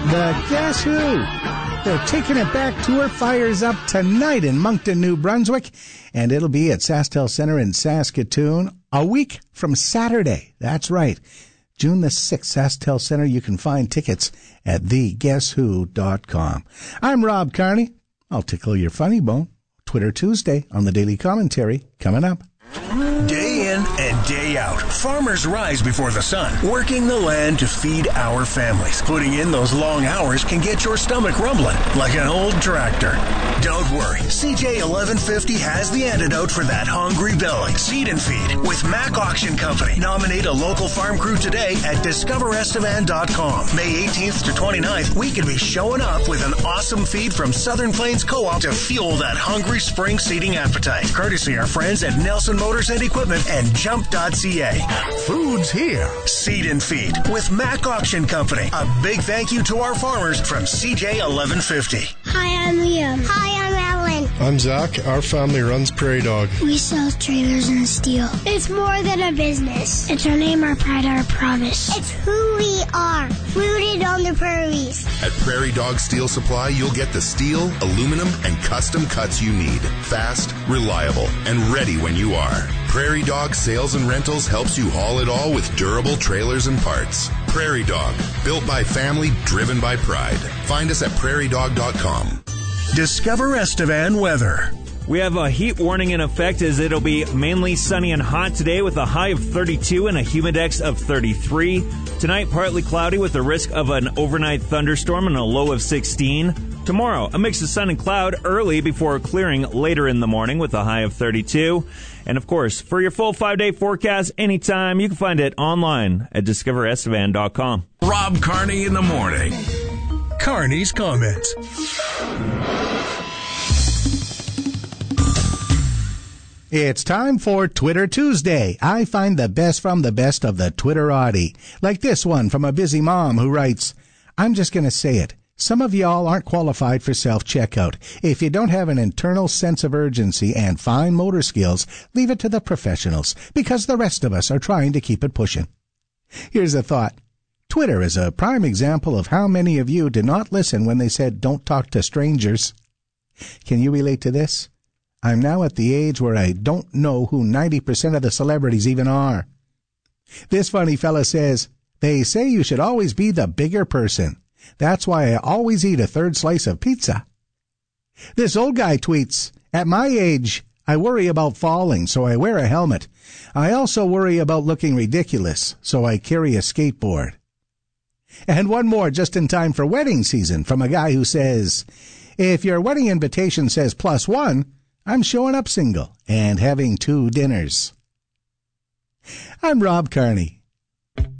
The Guess Who? They're Taking It Back tour fires up tonight in Moncton, New Brunswick, and it'll be at SaskTel Centre in Saskatoon a week from Saturday. That's right. June the 6th, SaskTel Centre. You can find tickets at theguesswho.com. I'm Rob Carney. I'll tickle your funny bone. Twitter Tuesday on the Daily Commentary coming up. Day in and day out, farmers rise before the sun, working the land to feed our families. Putting in those long hours can get your stomach rumbling like an old tractor. Don't worry, CJ 1150 has the antidote for that hungry belly. Seed and Feed with Mac Auction Company. Nominate a local farm crew today at discoverestevan.com. May 18th to 29th, we could be showing up with an awesome feed from Southern Plains Co-op to fuel that hungry spring seeding appetite. Courtesy our friends at Nelson Motors and Equipment and Jump.ca. Food's here. Seed and Feed with Mac Auction Company. A big thank you to our farmers from CJ 1150. Hi, I'm Liam. Hi, I'm Alan. I'm Zach. Our family runs Prairie Dog. We sell trailers and steel. It's more than a business. It's our name, our pride, our promise. It's who we are, rooted on the prairies. At Prairie Dog Steel Supply, you'll get the steel, aluminum, and custom cuts you need. Fast, reliable, and ready when you are. Prairie Dog Sales and Rentals helps you haul it all with durable trailers and parts. Prairie Dog, built by family, driven by pride. Find us at prairiedog.com. Discover Estevan weather. We have a heat warning in effect as it'll be mainly sunny and hot today with a high of 32 and a humidex of 33. Tonight, partly cloudy with a risk of an overnight thunderstorm and a low of 16. Tomorrow, a mix of sun and cloud early before clearing later in the morning with a high of 32. And of course, for your full 5-day forecast anytime, you can find it online at discoverestevan.com. Rob Carney in the morning. Carney's comments. It's time for Twitter Tuesday. I find the best from the best of the Twitterati. Like this one from a busy mom who writes, I'm just going to say it. Some of y'all aren't qualified for self-checkout. If you don't have an internal sense of urgency and fine motor skills, leave it to the professionals, because the rest of us are trying to keep it pushing. Here's a thought. Twitter is a prime example of how many of you did not listen when they said don't talk to strangers. Can you relate to this? I'm now at the age where I don't know who 90% of the celebrities even are. This funny fella says, they say you should always be the bigger person. That's why I always eat a third slice of pizza. This old guy tweets, at my age, I worry about falling, so I wear a helmet. I also worry about looking ridiculous, so I carry a skateboard. And one more just in time for wedding season from a guy who says, if your wedding invitation says +1, I'm showing up single and having 2 dinners. I'm Rob Carney.